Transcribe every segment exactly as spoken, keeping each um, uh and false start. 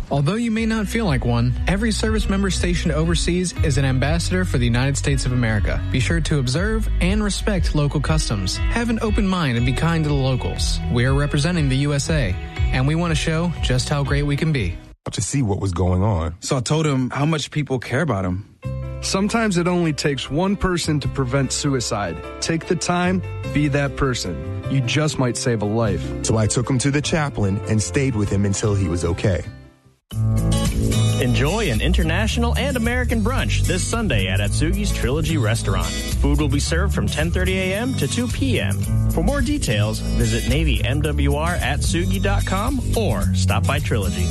Although you may not feel like one, every service member stationed overseas is an ambassador for the United States of America. Be sure to observe and respect local customs. Have an open mind and be kind to the locals. We are representing the U S A, and we want to show just how great we can be. To see what was going on. So I told him how much people care about him. Sometimes it only takes one person to prevent suicide. Take the time, be that person. You just might save a life. So I took him to the chaplain and stayed with him until he was okay. Enjoy an international and American brunch this Sunday at Atsugi's Trilogy Restaurant. Food will be served from ten thirty a.m. to two p.m. For more details, visit Navy M W R at Atsugi dot com or stop by Trilogy.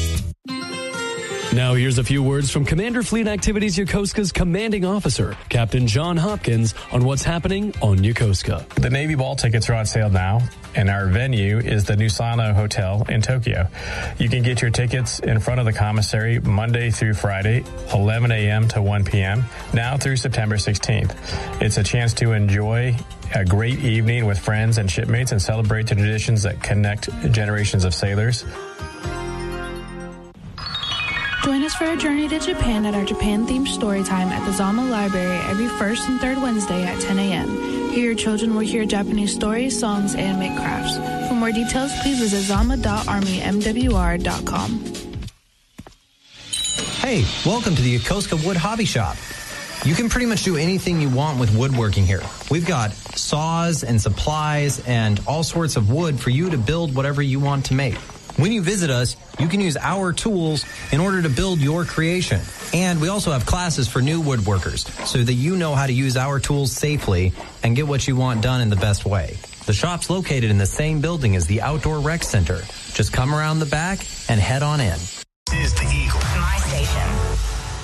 Now here's a few words from Commander Fleet Activities Yokosuka's commanding officer, Captain John Hopkins, on what's happening on Yokosuka. The Navy ball tickets are on sale now, and our venue is the Nusano Hotel in Tokyo. You can get your tickets in front of the commissary Monday through Friday, eleven a.m. to one p.m., now through September sixteenth. It's a chance to enjoy a great evening with friends and shipmates and celebrate the traditions that connect generations of sailors. Join us for a journey to Japan at our Japan-themed story time at the Zama Library every first and third Wednesday at ten a.m. Here your children will hear Japanese stories, songs, and make crafts. For more details, please visit zama dot army m w r dot com. Hey, welcome to the Yokosuka Wood Hobby Shop. You can pretty much do anything you want with woodworking here. We've got saws and supplies and all sorts of wood for you to build whatever you want to make. When you visit us, you can use our tools in order to build your creation. And we also have classes for new woodworkers so that you know how to use our tools safely and get what you want done in the best way. The shop's located in the same building as the Outdoor Rec Center. Just come around the back and head on in.